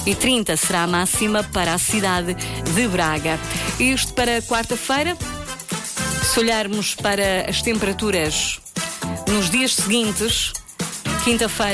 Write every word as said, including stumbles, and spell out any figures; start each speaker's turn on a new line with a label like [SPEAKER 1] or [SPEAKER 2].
[SPEAKER 1] e trinta será a máxima para a cidade de Braga. Isto para quarta-feira. Se olharmos para as temperaturas nos dias seguintes, quinta-feira